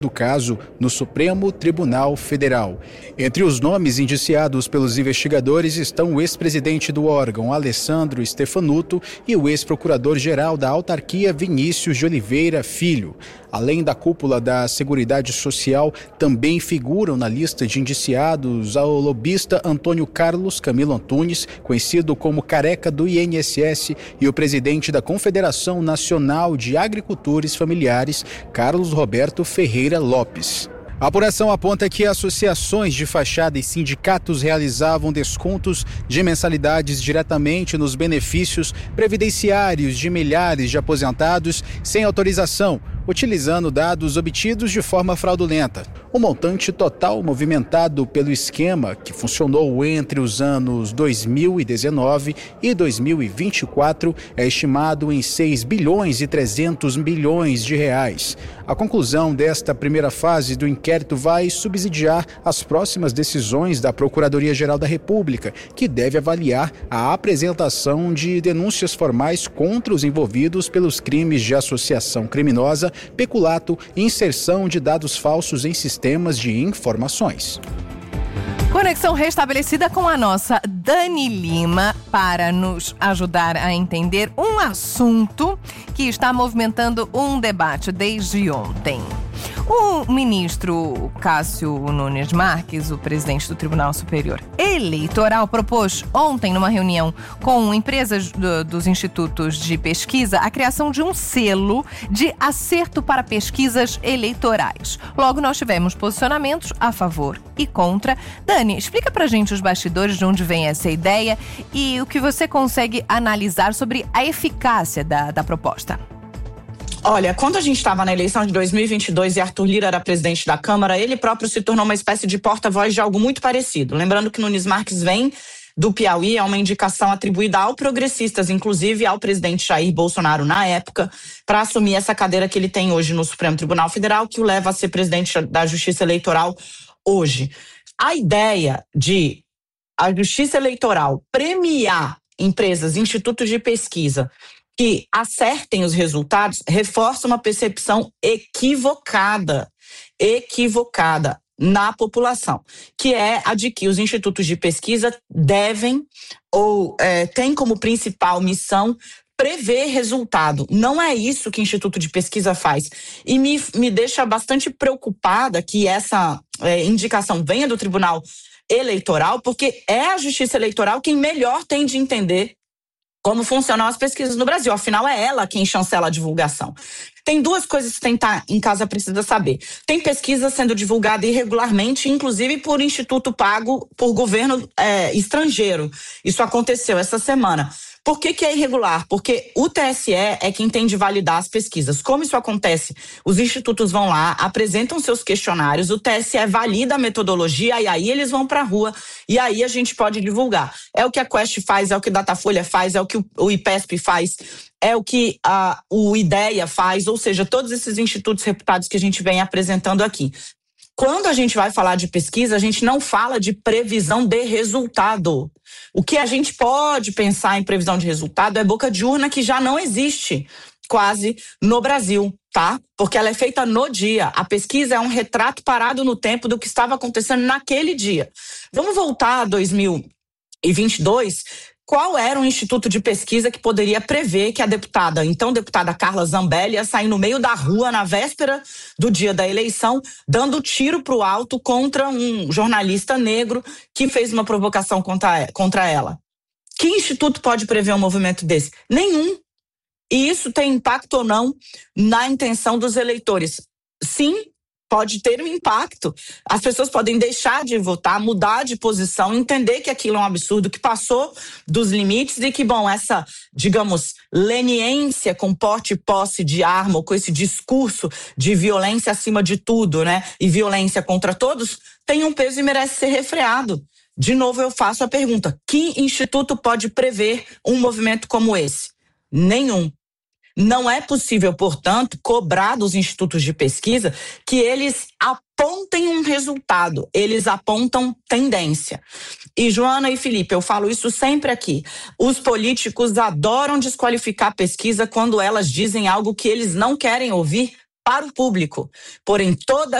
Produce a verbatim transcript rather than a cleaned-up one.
do caso no Supremo Tribunal Federal. Entre os nomes indiciados pelos investigadores estão o ex-presidente do órgão, Alessandro Stefanuto, e o ex-procurador-geral da autarquia, Vinícius de Oliveira Filho. Além da cúpula da Seguridade Social, também figuram na lista de indiciados o lobista Antônio Carlos Camilo Antunes, conhecido como Careca do I N S S, e o presidente da Confederação Nacional de Agricultores Familiares, Carlos Roberto Ferreira Lopes. A apuração aponta que associações de fachada e sindicatos realizavam descontos de mensalidades diretamente nos benefícios previdenciários de milhares de aposentados sem autorização, utilizando dados obtidos de forma fraudulenta. O montante total movimentado pelo esquema, que funcionou entre os anos dois mil e dezenove e dois mil e vinte e quatro, é estimado em seis bilhões e trezentos milhões de reais. A conclusão desta primeira fase do inquérito vai subsidiar as próximas decisões da Procuradoria-Geral da República, que deve avaliar a apresentação de denúncias formais contra os envolvidos pelos crimes de associação criminosa, peculato e inserção de dados falsos em sistemas de informações. Conexão restabelecida com a nossa Dani Lima para nos ajudar a entender um assunto que está movimentando um debate desde ontem. O ministro Cássio Nunes Marques, o presidente do Tribunal Superior Eleitoral, propôs ontem, numa reunião com empresas do, dos institutos de pesquisa, a criação de um selo de acerto para pesquisas eleitorais. Logo, nós tivemos posicionamentos a favor e contra. Dani, explica pra gente os bastidores, de onde vem essa ideia e o que você consegue analisar sobre a eficácia da, da proposta. Olha, quando a gente estava na eleição de dois mil e vinte e dois e Arthur Lira era presidente da Câmara, ele próprio se tornou uma espécie de porta-voz de algo muito parecido. Lembrando que Nunes Marques vem do Piauí, é uma indicação atribuída ao Progressistas, inclusive ao presidente Jair Bolsonaro na época, para assumir essa cadeira que ele tem hoje no Supremo Tribunal Federal, que o leva a ser presidente da Justiça Eleitoral hoje. A ideia de a Justiça Eleitoral premiar empresas, institutos de pesquisa que acertem os resultados, reforça uma percepção equivocada, equivocada na população, que é a de que os institutos de pesquisa devem ou é, têm como principal missão prever resultado. Não é isso que o Instituto de Pesquisa faz. E me, me deixa bastante preocupada que essa é, indicação venha do Tribunal Eleitoral, porque é a Justiça Eleitoral quem melhor tem de entender como funcionam as pesquisas no Brasil. Afinal, é ela quem chancela a divulgação. Tem duas coisas que quem está em casa precisa saber. Tem pesquisa sendo divulgada irregularmente, inclusive por instituto pago por governo é, estrangeiro. Isso aconteceu essa semana. Por que que é irregular? Porque o T S E é quem tem de validar as pesquisas. Como isso acontece? Os institutos vão lá, apresentam seus questionários, o T S E valida a metodologia e aí eles vão para a rua e aí a gente pode divulgar. É o que a Quest faz, é o que o Datafolha faz, é o que o IPESP faz, é o que a, o IDEA faz, ou seja, todos esses institutos reputados que a gente vem apresentando aqui. Quando a gente vai falar de pesquisa, a gente não fala de previsão de resultado. O que a gente pode pensar em previsão de resultado é boca de urna, que já não existe quase no Brasil, tá? Porque ela é feita no dia. A pesquisa é um retrato parado no tempo do que estava acontecendo naquele dia. Vamos voltar a dois mil e vinte e dois. Qual era o instituto de pesquisa que poderia prever que a deputada, então deputada Carla Zambelli, ia sair no meio da rua na véspera do dia da eleição, dando tiro pro alto contra um jornalista negro que fez uma provocação contra, contra ela? Que instituto pode prever um movimento desse? Nenhum. E isso tem impacto ou não na intenção dos eleitores? Sim, pode ter um impacto. As pessoas podem deixar de votar, mudar de posição, entender que aquilo é um absurdo, que passou dos limites e que, bom, essa, digamos, leniência com porte e posse de arma, ou com esse discurso de violência acima de tudo, né, e violência contra todos, tem um peso e merece ser refreado. De novo, eu faço a pergunta: que instituto pode prever um movimento como esse? Nenhum. Não é possível, portanto, cobrar dos institutos de pesquisa que eles apontem um resultado, eles apontam tendência. E Joana e Felipe, eu falo isso sempre aqui, os políticos adoram desqualificar a pesquisa quando elas dizem algo que eles não querem ouvir para o público. Porém, toda